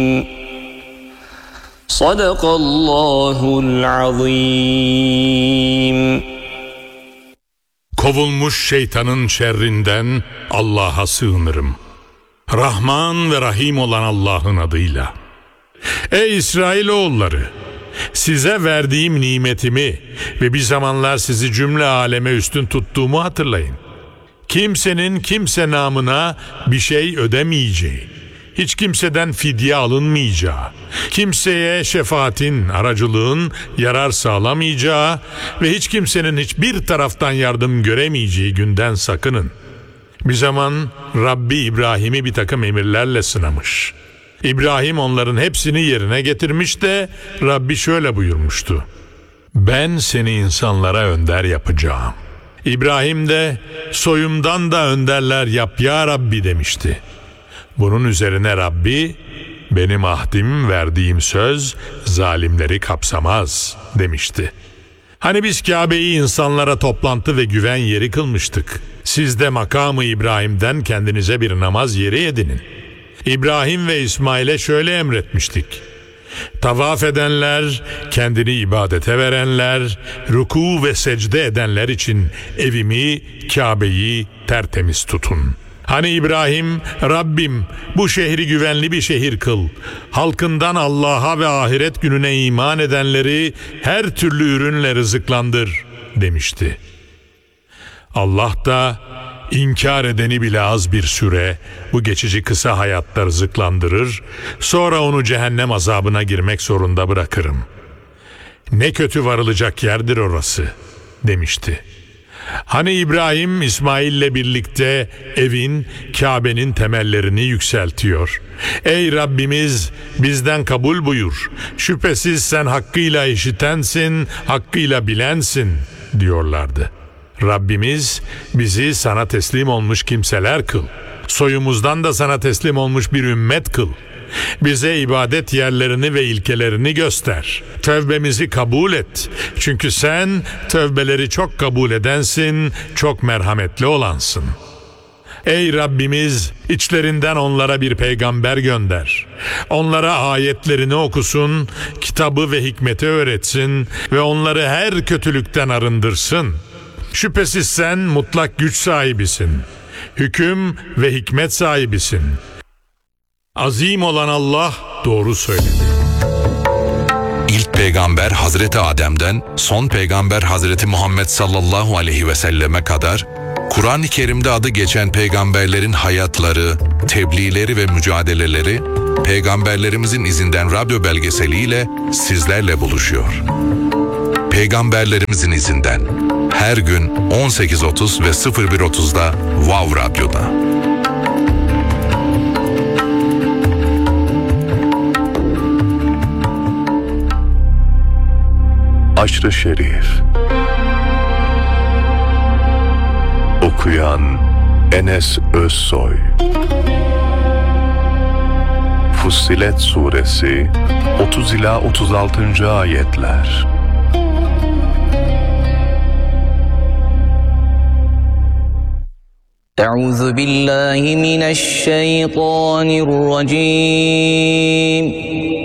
Sadakallahul azim. Kovulmuş şeytanın şerrinden Allah'a sığınırım. Rahman ve Rahim olan Allah'ın adıyla. Ey İsrailoğulları! Size verdiğim nimetimi ve bir zamanlar sizi cümle aleme üstün tuttuğumu hatırlayın. Kimsenin kimse namına bir şey ödemeyeceği, hiç kimseden fidye alınmayacağı, kimseye şefaatin, aracılığın yarar sağlamayacağı ve hiç kimsenin hiçbir taraftan yardım göremeyeceği günden sakının. Bir zaman Rabbi İbrahim'i bir takım emirlerle sınamış. İbrahim onların hepsini yerine getirmiş de Rabbi şöyle buyurmuştu: ben seni insanlara önder yapacağım. İbrahim de soyumdan da önderler yap ya Rabbi demişti. Bunun üzerine Rabbi, benim ahdim, verdiğim söz zalimleri kapsamaz demişti. Hani biz Kabe'yi insanlara toplantı ve güven yeri kılmıştık. Siz de makamı İbrahim'den kendinize bir namaz yeri edinin. İbrahim ve İsmail'e şöyle emretmiştik: tavaf edenler, kendini ibadete verenler, ruku ve secde edenler için evimi, Kabe'yi tertemiz tutun. Hani İbrahim, Rabbim bu şehri güvenli bir şehir kıl, halkından Allah'a ve ahiret gününe iman edenleri her türlü ürünle rızıklandır demişti. Allah da İnkar edeni bile az bir süre bu geçici kısa hayatta rızıklandırır, sonra onu cehennem azabına girmek zorunda bırakırım. Ne kötü varılacak yerdir orası demişti. Hani İbrahim İsmail'le birlikte evin, Kabe'nin temellerini yükseltiyor. Ey Rabbimiz, bizden kabul buyur. Şüphesiz sen hakkıyla işitensin, hakkıyla bilensin diyorlardı. Rabbimiz bizi sana teslim olmuş kimseler kıl. Soyumuzdan da sana teslim olmuş bir ümmet kıl. Bize ibadet yerlerini ve ilkelerini göster. Tövbemizi kabul et. Çünkü sen tövbeleri çok kabul edensin, çok merhametli olansın. Ey Rabbimiz, içlerinden onlara bir peygamber gönder. Onlara ayetlerini okusun, kitabı ve hikmeti öğretsin ve onları her kötülükten arındırsın. Şüphesiz sen mutlak güç sahibisin. Hüküm ve hikmet sahibisin. Azim olan Allah doğru söyledi. İlk peygamber Hazreti Adem'den son peygamber Hazreti Muhammed sallallahu aleyhi ve selleme kadar Kur'an-ı Kerim'de adı geçen peygamberlerin hayatları, tebliğleri ve mücadeleleri Peygamberlerimizin izinden radyo belgeseliyle sizlerle buluşuyor. Peygamberlerimizin izinden her gün 18.30 ve 01.30'da Wow Radyo'da. Aşr-ı Şerif. Okuyan Enes Özsoy. Fussilet Suresi 30 ila 36. ayetler. Euzu billahi mineşşeytanirracim.